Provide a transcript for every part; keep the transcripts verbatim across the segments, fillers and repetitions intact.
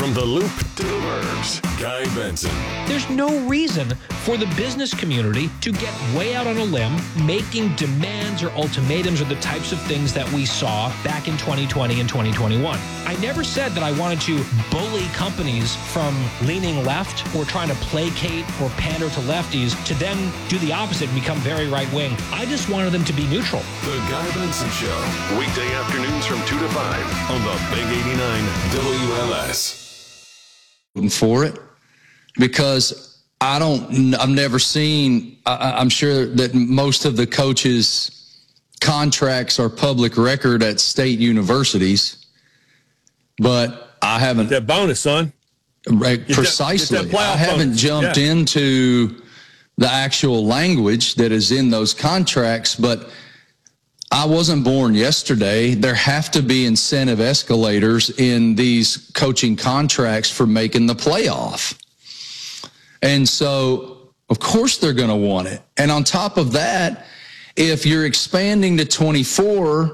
From the Loop to the Burbs, Guy Benson. There's no reason for the business community to get way out on a limb, making demands or ultimatums or the types of things that we saw back in twenty twenty and twenty twenty-one. I never said that I wanted to bully companies from leaning left or trying to placate or pander to lefties to then do the opposite and become very right-wing. I just wanted them to be neutral. The Guy Benson Show, weekday afternoons from two to five on the Big eighty-nine W L S. For it, because I don't, I've never seen, I, I'm sure that most of the coaches' contracts are public record at state universities, but I haven't. That bonus, son. Right, precisely. That, that I haven't bonus. jumped yeah. into the actual language that is in those contracts, but I wasn't born yesterday. There have to be incentive escalators in these coaching contracts for making the playoff. And so, of course, they're going to want it. And on top of that, if you're expanding to twenty-four,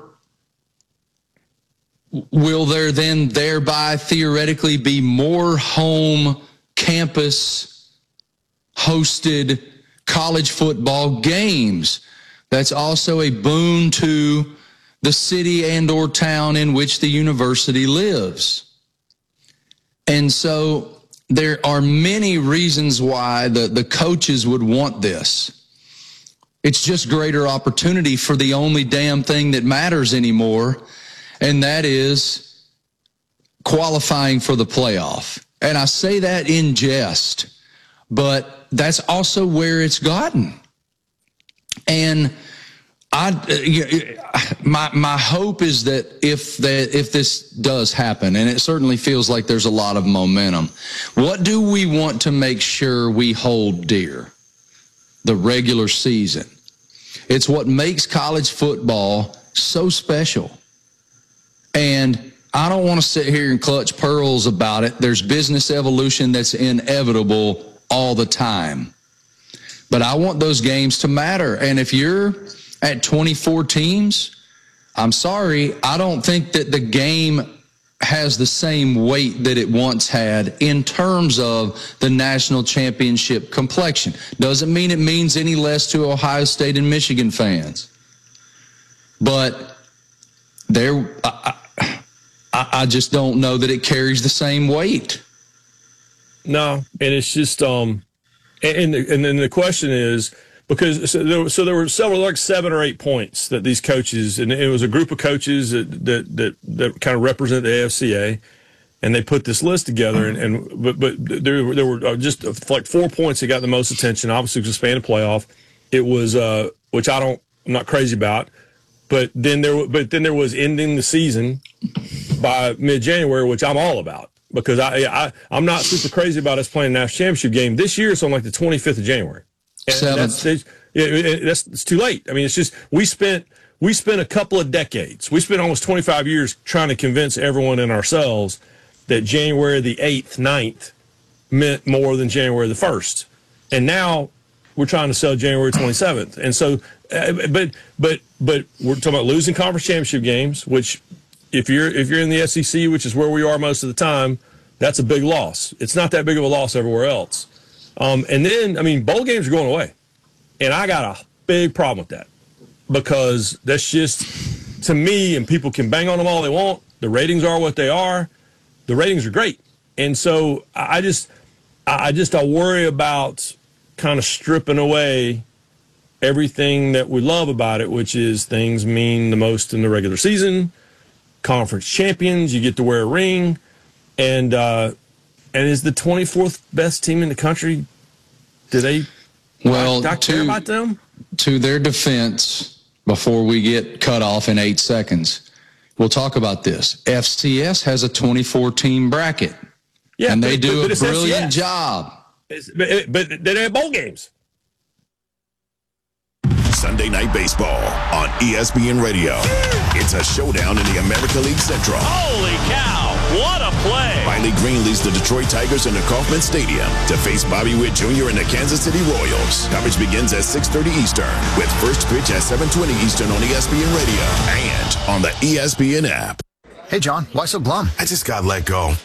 will there then thereby theoretically be more home campus hosted college football games? That's also a boon to the city and or town in which the university lives. And so there are many reasons why the, the coaches would want this. It's just greater opportunity for the only damn thing that matters anymore, and that is qualifying for the playoff. And I say that in jest, but that's also where it's gotten. And I, my my hope is that if that if this does happen, and it certainly feels like there's a lot of momentum, what do we want to make sure we hold dear? The regular season. It's what makes college football so special. And I don't want to sit here and clutch pearls about it. There's business evolution that's inevitable all the time. But I want those games to matter. And if you're at twenty-four teams, I'm sorry, I don't think that the game has the same weight that it once had in terms of the national championship complexion. Doesn't mean it means any less to Ohio State and Michigan fans. But there, I, I, I just don't know that it carries the same weight. No, and it's just um. And and then the question is, because so there, so there were several, like seven or eight points that these coaches, and it was a group of coaches that that that, that kind of represent the A F C A, and they put this list together. And, and but but there there were just like four points that got the most attention. Obviously, it was expanded playoff. It was uh, which I don't, I'm not crazy about. But then there, but then there was ending the season by mid-January, which I'm all about. Because I, I, I'm not super crazy about us playing a national championship game. This year it's on like the twenty-fifth of January. And Seventh. That's, yeah, that's it's too late. I mean, it's just we spent we spent a couple of decades. We spent almost twenty-five years trying to convince everyone and ourselves that January the eighth, ninth meant more than January the first. And now we're trying to sell January twenty-seventh. And so, uh, but but but we're talking about losing conference championship games, which. If you're if you're in the S E C, which is where we are most of the time, that's a big loss. It's not that big of a loss everywhere else. Um, and then, I mean, bowl games are going away. And I got a big problem with that because that's just, to me, and people can bang on them all they want. The ratings are what they are. The ratings are great. And so I just, I just, I worry about kind of stripping away everything that we love about it, which is things mean the most in the regular season. Conference champions, you get to wear a ring, and uh, and is the twenty-fourth best team in the country? Do they well not to, care about them? To their defense, before we get cut off in eight seconds, we'll talk about this. F C S has a twenty-four team bracket, yeah, and but, they do but, but a brilliant F C S. job. It's, but, but they don't have bowl games. Sunday Night Baseball on E S P N Radio. It's a showdown in the American League Central. Holy cow, what a play. Riley Green leads the Detroit Tigers into Kauffman Stadium to face Bobby Witt Junior and the Kansas City Royals. Coverage begins at six thirty Eastern with first pitch at seven twenty Eastern on E S P N Radio and on the E S P N app. Hey, John, why so glum? I just got let go.